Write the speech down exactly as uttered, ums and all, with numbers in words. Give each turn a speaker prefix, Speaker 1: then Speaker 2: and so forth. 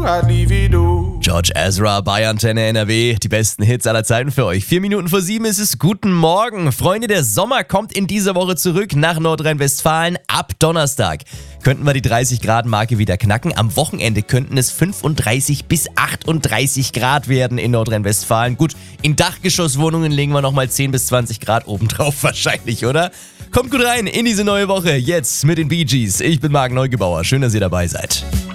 Speaker 1: I'd leave it all.
Speaker 2: George Ezra bei Antenne N R W, die besten Hits aller Zeiten für euch. Vier Minuten vor sieben ist es. Guten Morgen. Freunde, der Sommer kommt in dieser Woche zurück nach Nordrhein-Westfalen. Ab Donnerstag könnten wir die dreißig Grad Marke wieder knacken. Am Wochenende könnten es fünfunddreißig bis achtunddreißig Grad werden in Nordrhein-Westfalen. Gut, in Dachgeschosswohnungen legen wir nochmal zehn bis zwanzig Grad obendrauf wahrscheinlich, oder? Kommt gut rein in diese neue Woche. Jetzt mit den Bee Gees. Ich bin Marc Neugebauer. Schön, dass ihr dabei seid.